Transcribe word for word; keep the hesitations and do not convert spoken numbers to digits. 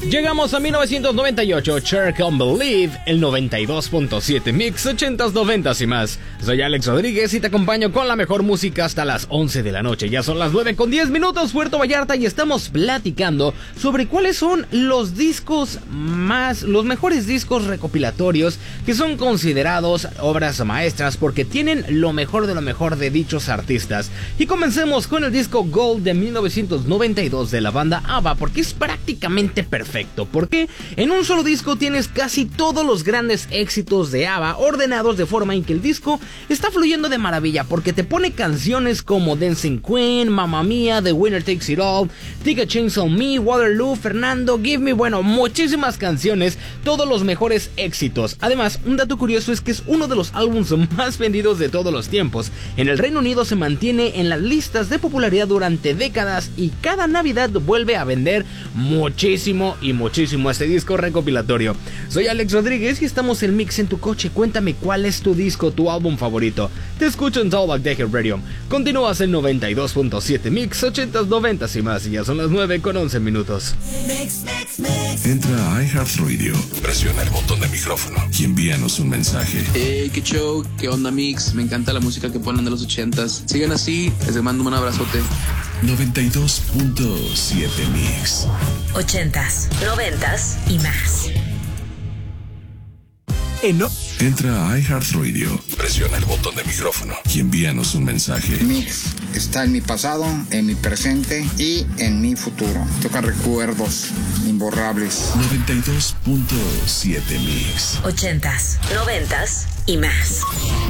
Llegamos a mil novecientos noventa y ocho, Cher Can't Believe, el noventa y dos punto siete Mix, ochentas, noventas y más. Soy Alex Rodríguez y te acompaño con la mejor música hasta las once de la noche. Ya son las nueve con diez minutos, Puerto Vallarta, y estamos platicando sobre cuáles son los discos más, los mejores discos recopilatorios que son considerados obras maestras porque tienen lo mejor de lo mejor de dichos artistas. Y comencemos con el disco Gold de mil novecientos noventa y dos de la banda ABBA, porque es prácticamente perfecto. Porque en un solo disco tienes casi todos los grandes éxitos de ABBA ordenados de forma en que el disco está fluyendo de maravilla, porque te pone canciones como Dancing Queen, Mamma Mia, The Winner Takes It All, Take a Chance on Me, Waterloo, Fernando, Give Me, bueno, muchísimas canciones, todos los mejores éxitos. Además, un dato curioso es que es uno de los álbumes más vendidos de todos los tiempos. En el Reino Unido se mantiene en las listas de popularidad durante décadas y cada Navidad vuelve a vender muchísimo y muchísimo este disco recopilatorio. Soy Alex Rodríguez y estamos en Mix en tu coche. Cuéntame cuál es tu disco, tu álbum favorito. Te escucho en Talkback de Hit Radio. Continúas en noventa y dos punto siete Mix, ochentas, noventas y más. Y ya son las nueve con once minutos. Mix, mix, mix. Entra a iHeartRadio, presiona el botón de micrófono y envíanos un mensaje. Hey, qué show, qué onda Mix, me encanta la música que ponen de los ochentas. Sigan así, les mando un abrazote. noventa y dos punto siete Mix. Ochentas, noventas y más. No. Entra a iHeartRadio, presiona el botón de micrófono y envíanos un mensaje. Mix está en mi pasado, en mi presente y en mi futuro. Toca recuerdos imborrables. noventa y dos punto siete Mix. Ochentas, noventas y más.